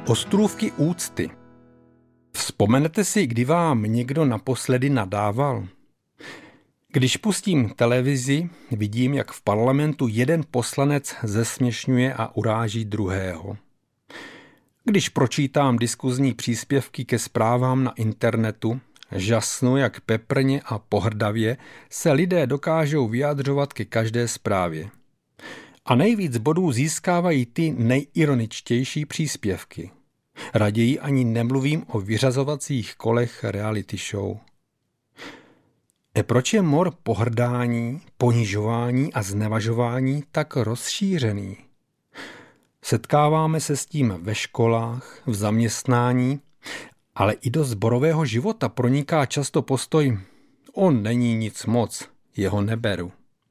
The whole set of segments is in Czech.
Ostrůvky úcty. Vzpomenete si, kdy vám někdo naposledy nadával? Když pustím televizi, vidím, jak v parlamentu jeden poslanec zesměšňuje a uráží druhého. Když pročítám diskuzní příspěvky ke zprávám na internetu, žasnu, jak peprně a pohrdavě se lidé dokážou vyjadřovat ke každé zprávě. A nejvíc bodů získávají ty nejironičtější příspěvky. Raději ani nemluvím o vyřazovacích kolech reality show. Proč je mor pohrdání, ponižování a znevažování tak rozšířený? Setkáváme se s tím ve školách, v zaměstnání, ale i do sborového života proniká často postoj: on není nic moc, jeho neberu.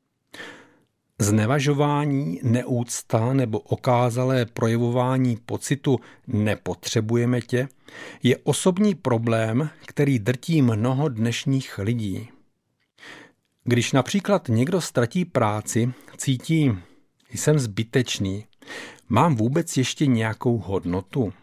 Znevažování, neúcta nebo okázalé projevování pocitu nepotřebujeme tě je osobní problém, který drtí mnoho dnešních lidí. Když například někdo ztratí práci, cítí: jsem zbytečný, mám vůbec ještě nějakou hodnotu?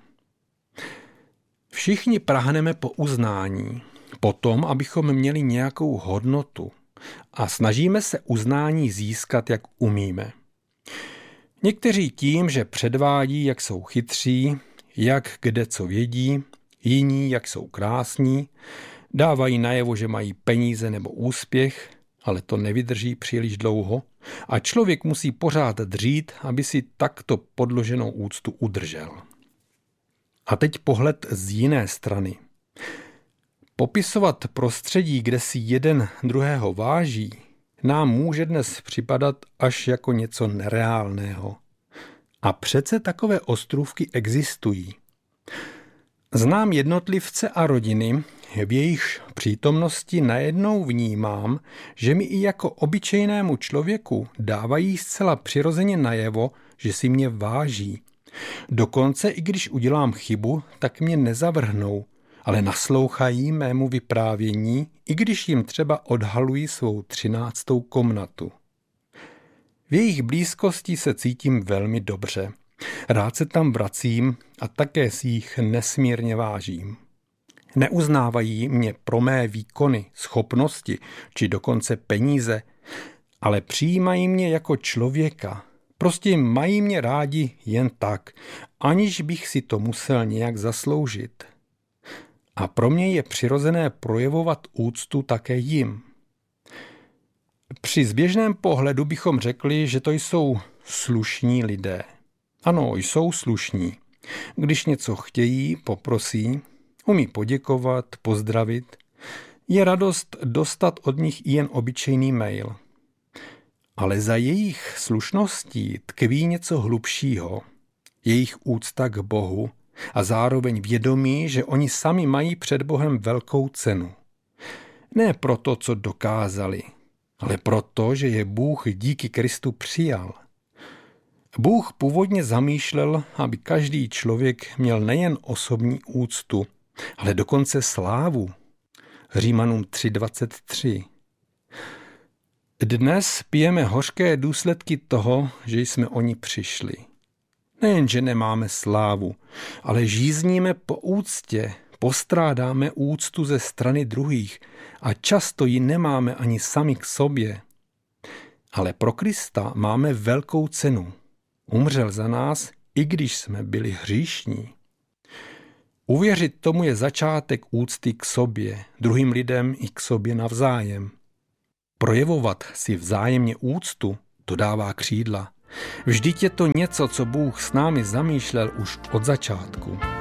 Všichni prahneme po uznání, po tom, abychom měli nějakou hodnotu, a snažíme se uznání získat, jak umíme. Někteří tím, že předvádí, jak jsou chytří, jak kde co vědí, jiní, jak jsou krásní, dávají najevo, že mají peníze nebo úspěch, ale to nevydrží příliš dlouho a člověk musí pořád dřít, aby si takto podloženou úctu udržel. A teď pohled z jiné strany. Popisovat prostředí, kde si jeden druhého váží, nám může dnes připadat až jako něco nereálného. A přece takové ostrůvky existují. Znám jednotlivce a rodiny, v jejichž přítomnosti najednou vnímám, že mi i jako obyčejnému člověku dávají zcela přirozeně najevo, že si mě váží. Dokonce i když udělám chybu, tak mě nezavrhnou, ale naslouchají mému vyprávění, i když jim třeba odhalují svou 13. komnatu. V jejich blízkosti se cítím velmi dobře. Rád se tam vracím a také si jich nesmírně vážím. Neuznávají mě pro mé výkony, schopnosti či dokonce peníze, ale přijímají mě jako člověka. Prostě mají mě rádi jen tak, aniž bych si to musel nějak zasloužit. A pro mě je přirozené projevovat úctu také jim. Při zběžném pohledu bychom řekli, že to jsou slušní lidé. Ano, jsou slušní. Když něco chtějí, poprosí, umí poděkovat, pozdravit. Je radost dostat od nich i jen obyčejný mail. Ale za jejich slušností tkví něco hlubšího. Jejich úcta k Bohu a zároveň vědomí, že oni sami mají před Bohem velkou cenu. Ne proto, co dokázali, ale proto, že je Bůh díky Kristu přijal. Bůh původně zamýšlel, aby každý člověk měl nejen osobní úctu, ale dokonce slávu. Římanům 3:23. Dnes pijeme hořké důsledky toho, že jsme o ní přišli. Nejen, že nemáme slávu, ale žízníme po úctě, postrádáme úctu ze strany druhých a často ji nemáme ani sami k sobě. Ale pro Krista máme velkou cenu. Umřel za nás, i když jsme byli hříšní. Uvěřit tomu je začátek úcty k sobě, druhým lidem i k sobě navzájem. Projevovat si vzájemně úctu, to dává křídla. Vždyť je to něco, co Bůh s námi zamýšlel už od začátku.